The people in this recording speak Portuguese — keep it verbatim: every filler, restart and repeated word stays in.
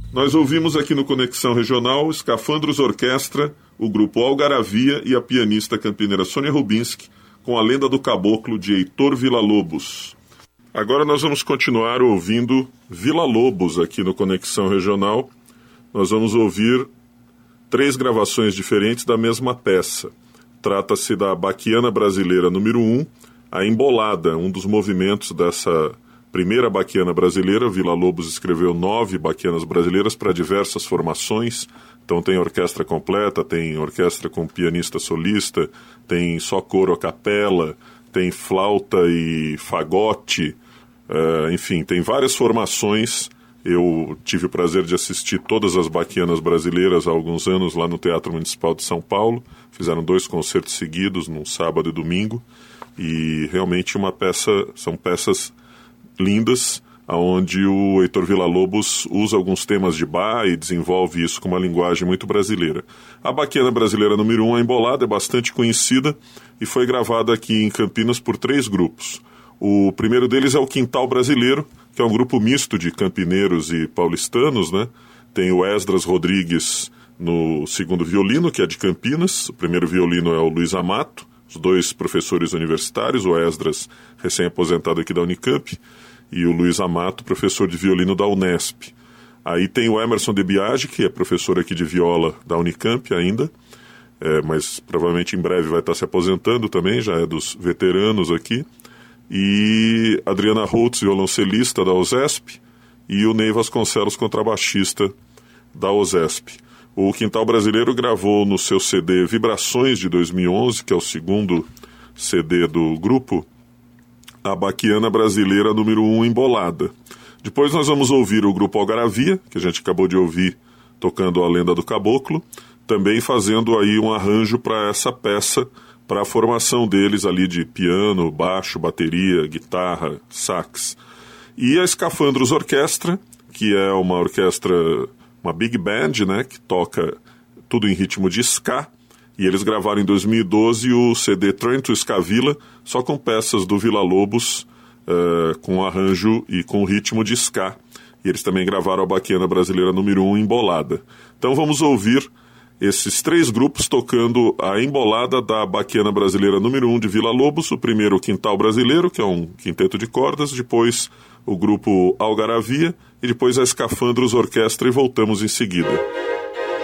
Nós ouvimos aqui no Conexão Regional Escafandros Orquestra, o grupo Algaravia e a pianista campineira Sônia Rubinski, com A Lenda do Caboclo, de Heitor Villa-Lobos. Agora nós vamos continuar ouvindo Villa-Lobos aqui no Conexão Regional. Nós vamos ouvir três gravações diferentes da mesma peça. Trata-se da Baquiana Brasileira número um, a Embolada, um dos movimentos dessa primeira Baquiana Brasileira. Villa-Lobos escreveu nove Baquianas Brasileiras para diversas formações. Então tem orquestra completa, tem orquestra com pianista solista, tem só coro a capela, tem flauta e fagote, uh, enfim, tem várias formações. Eu tive o prazer de assistir todas as Baquianas Brasileiras há alguns anos lá no Teatro Municipal de São Paulo. Fizeram dois concertos seguidos, num sábado e domingo, e realmente uma peça, são peças lindas, onde o Heitor Villa-Lobos usa alguns temas de Bach e desenvolve isso com uma linguagem muito brasileira. A Baquiana Brasileira número um, a Embolada, é bastante conhecida e foi gravada aqui em Campinas por três grupos. O primeiro deles é o Quintal Brasileiro, que é um grupo misto de campineiros e paulistanos, né? Tem o Esdras Rodrigues no segundo violino, que é de Campinas. O primeiro violino é o Luiz Amato, os dois professores universitários, o Esdras, recém-aposentado aqui da Unicamp, e o Luiz Amato, professor de violino da Unesp. Aí tem o Emerson de Biagi, que é professor aqui de viola da Unicamp ainda, é, mas provavelmente em breve vai estar se aposentando também, já é dos veteranos aqui. E Adriana Holtz, violoncelista da OSESP, e o Ney Vasconcelos, contrabaixista da OSESP. O Quintal Brasileiro gravou no seu C D Vibrações de dois mil e onze, que é o segundo C D do grupo, a Baquiana Brasileira número um, Embolada. Depois nós vamos ouvir o grupo Algaravia, que a gente acabou de ouvir tocando A Lenda do Caboclo, também fazendo aí um arranjo para essa peça, para a formação deles ali de piano, baixo, bateria, guitarra, sax. E a Escafandros Orquestra, que é uma orquestra, uma big band, né, que toca tudo em ritmo de ska. E eles gravaram em dois mil e doze o C D Train to Escavila, só com peças do Villa-Lobos, uh, com arranjo e com ritmo de ska. E eles também gravaram a Baquiana Brasileira número um, Embolada. Então vamos ouvir esses três grupos tocando a Embolada da Baquiana Brasileira número um de Villa-Lobos. O primeiro, o Quintal Brasileiro, que é um quinteto de cordas, depois o grupo Algaravia e depois a Escafandros Orquestra, e voltamos em seguida.